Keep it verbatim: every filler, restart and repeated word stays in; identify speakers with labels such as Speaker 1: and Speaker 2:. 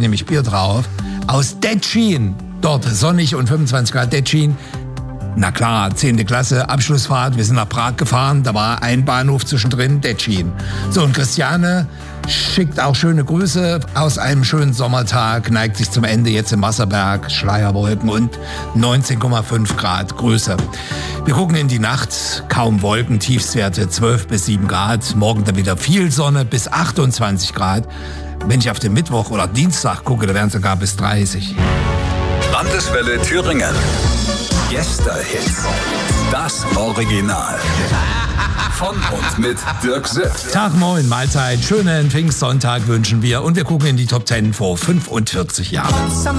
Speaker 1: nehme ich Bier drauf. Aus Detschin, dort sonnig und fünfundzwanzig Grad Detschin. Na klar, zehnte Klasse, Abschlussfahrt, wir sind nach Prag gefahren, da war ein Bahnhof zwischendrin, Detschin. So, und Christiane schickt auch schöne Grüße aus einem schönen Sommertag, neigt sich zum Ende jetzt im Wasserberg, Schleierwolken und neunzehn Komma fünf Grad, Grüße. Wir gucken in die Nacht, kaum Wolken, Tiefstwerte zwölf bis sieben Grad, morgen dann wieder viel Sonne bis achtundzwanzig Grad. Wenn ich auf den Mittwoch oder Dienstag gucke, da wären sogar bis dreißig.
Speaker 2: Landeswelle Thüringen. Gästehits. Das Original. Von und mit Dirk Sipp.
Speaker 1: Tag, moin, Mahlzeit. Schönen Pfingstsonntag wünschen wir. Und wir gucken in die Top zehn vor fünfundvierzig Jahren.